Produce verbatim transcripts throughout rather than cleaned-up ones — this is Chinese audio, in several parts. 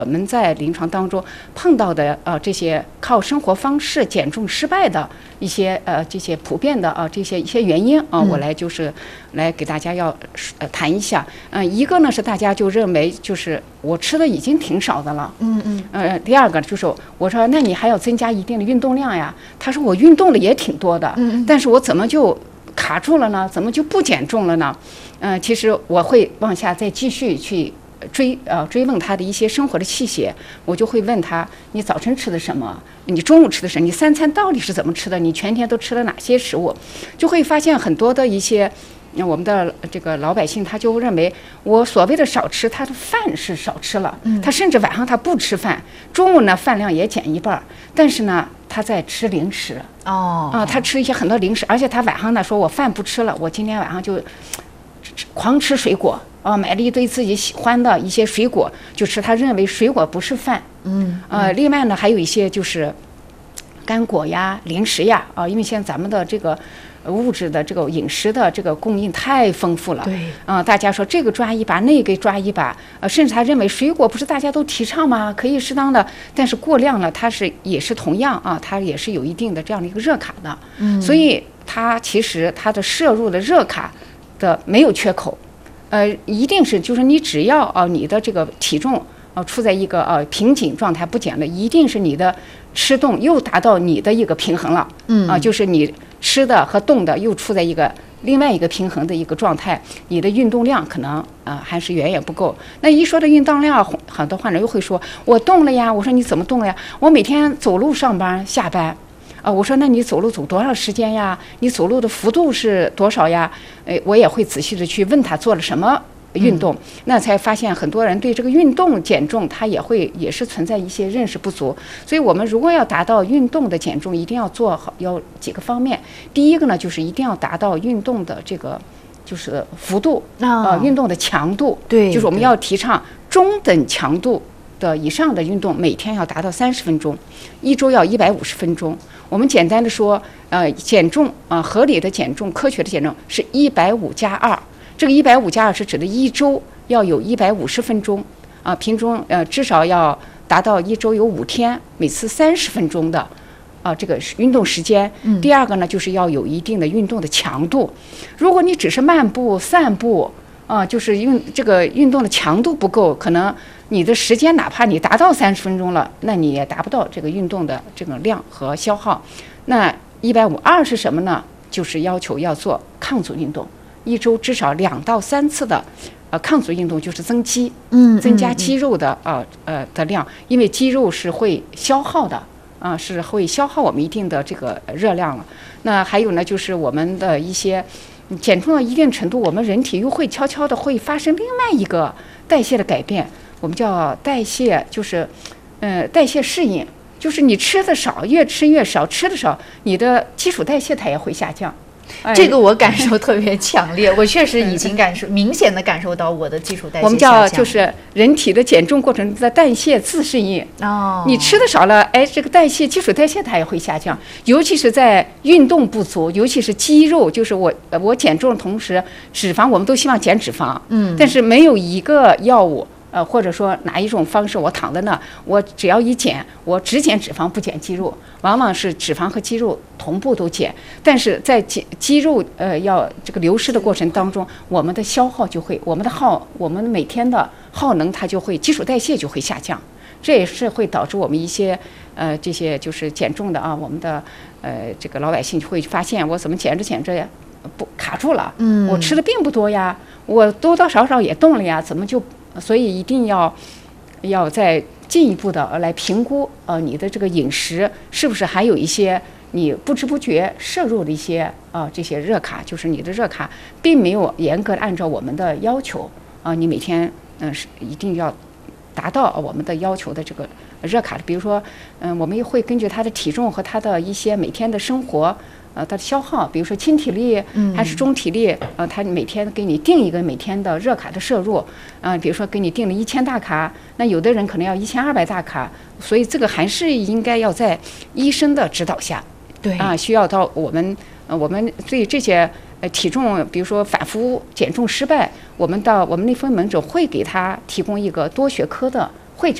我们在临床当中碰到的呃这些靠生活方式减重失败的一些呃这些普遍的啊、呃、这些一些原因啊、呃，我来就是来给大家要呃谈一下。嗯、呃，一个呢是大家就认为就是我吃的已经挺少的了， 嗯嗯。 呃，第二个就是我说那你还要增加一定的运动量呀？他说我运动的也挺多的，嗯，但是我怎么就卡住了呢？怎么就不减重了呢？嗯、呃，其实我会往下再继续去。追呃追问他的一些生活的细节，我就会问他：你早晨吃的什么？你中午吃的什么？你三餐到底是怎么吃的？你全天都吃了哪些食物？就会发现很多的一些，我们的这个老百姓他就认为我所谓的少吃，他的饭是少吃了，他甚至晚上他不吃饭，中午呢饭量也减一半，但是呢他在吃零食哦啊，他吃一些很多零食，而且他晚上呢说我饭不吃了，我今天晚上就狂吃水果。啊，买了一堆自己喜欢的一些水果，就是他认为水果不是饭。 嗯， 呃，另外呢，还有一些就是干果呀、零食呀，啊，因为现在咱们的这个物质的这个饮食的这个供应太丰富了。 对。 啊、呃，大家说这个抓一把，那个抓一把，呃，甚至他认为水果不是大家都提倡吗？可以适当的，但是过量了，它是也是同样啊，它也是有一定的这样的一个热卡的。嗯。所以它其实它的摄入的热卡的没有缺口。呃，一定是就是你只要啊、呃，你的这个体重啊、呃、处在一个呃瓶颈状态不减的，一定是你的吃动又达到你的一个平衡了。嗯啊、呃，就是你吃的和动的又处在一个另外一个平衡的一个状态，你的运动量可能啊、呃、还是远远不够。那一说到运动量，很多患者又会说，我动了呀。我说你怎么动了呀？我每天走路上班下班。啊，我说那你走路走多长时间呀？你走路的幅度是多少呀？哎，我也会仔细的去问他做了什么运动，嗯、那才发现很多人对这个运动减重，他也会也是存在一些认识不足。所以我们如果要达到运动的减重，一定要做好有几个方面。第一个呢，就是一定要达到运动的这个就是幅度啊、呃，运动的强度， 对， 就是我们要提倡中等强度的以上的运动，每天要达到三十分钟，一周要一百五十分钟。我们简单的说，呃，减重啊、呃，合理的减重、科学的减重是一百五加二。这个一百五加二是指的一周要有一百五十分钟啊，平中呃至少要达到一周有五天，每次三十分钟的啊这个运动时间。嗯、第二个呢，就是要有一定的运动的强度。如果你只是漫步、散步啊，就是运这个运动的强度不够，可能你的时间哪怕你达到三十分钟了，那你也达不到这个运动的这个量和消耗。那一百五二是什么呢？就是要求要做抗阻运动，一周至少两到三次的，呃，抗阻运动就是增肌， 嗯， 增加肌肉的啊 呃, 呃的量，因为肌肉是会消耗的啊、呃，是会消耗我们一定的这个热量了。那还有呢，就是我们的一些减重到一定程度，我们人体又会悄悄的会发生另外一个代谢的改变。我们叫代谢，就是，呃，代谢适应，就是你吃的少，越吃越少，吃的少，你的基础代谢它也会下降。 这个我感受特别强烈，我确实已经感受明显的感受到我的基础代谢下降。 我们叫就是人体的减重过程的代谢自适应。 哦， 你吃的少了，哎，这个代谢基础代谢它也会下降，尤其是在运动不足，尤其是肌肉，就是我我减重的同时，脂肪我们都希望减脂肪，嗯，但是没有一个药物。呃，或者说哪一种方式，我躺在那，我只要一减，我只减脂肪不减肌肉，往往是脂肪和肌肉同步都减，但是在肌肌肉呃要这个流失的过程当中，我们的消耗就会，我们的耗，我们每天的耗能它就会基础代谢就会下降，这也是会导致我们一些呃这些就是减重的啊，我们的呃这个老百姓就会发现我怎么减着减着呀不卡住了，嗯，我吃的并不多呀，我多多少少也动了呀，怎么就所以一定要要再进一步的来评估呃你的这个饮食是不是还有一些你不知不觉摄入的一些啊、呃、这些热卡，就是你的热卡并没有严格按照我们的要求啊、呃，你每天嗯、呃、是一定要达到我们的要求的这个热卡。比如说嗯、呃、我们也会根据他的体重和他的一些每天的生活。呃，它的消耗，比如说轻体力还是中体力，呃，它每天给你定一个每天的热卡的摄入，嗯、呃，比如说给你定了一千大卡，那有的人可能要一千二百大卡，所以这个还是应该要在医生的指导下， 对啊、呃，需要到我们，呃，我们对这些呃体重，比如说反复减重失败，我们到我们内分门诊会给他提供一个多学科的会诊。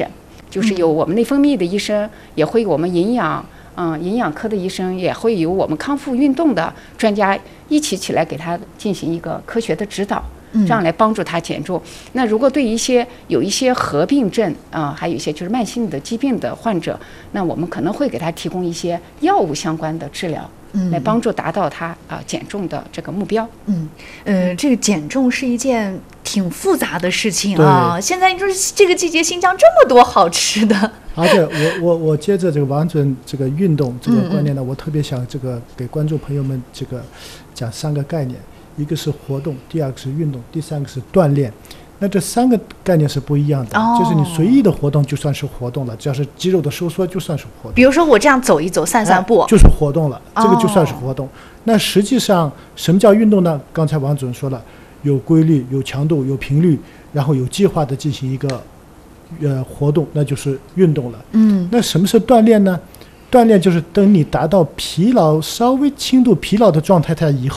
就是有我们内分泌的医生，也会有我们营养。嗯，营养科的医生也会有我们康复运动的专家一起起来给他进行一个科学的指导，这样来帮助他减重。那如果对一些有一些合并症啊、呃，还有一些就是慢性的疾病的患者，那我们可能会给他提供一些药物相关的治疗。来帮助达到他啊、呃、减重的这个目标。 嗯，呃，这个减重是一件挺复杂的事情啊。现在就是这个季节，新疆这么多好吃的。 而且我我我接着这个王主任这个运动这个观念呢，嗯嗯我特别想这个给观众朋友们这个讲三个概念，一个是活动，第二个是运动，第三个是锻炼。那这三个概念是不一样的，哦、就是你随意的活动就算是活动了，只要是肌肉的收缩就算是活动。 比如说我这样走一走、散散步， 哎、就是活动了，这个就算是活动。哦、那实际上什么叫运动呢？刚才王主任说了，有规律、有强度、有频率，然后有计划的进行一个呃活动，那就是运动了。嗯，那什么是锻炼呢？锻炼就是等你达到疲劳稍微轻度疲劳的状态下以后。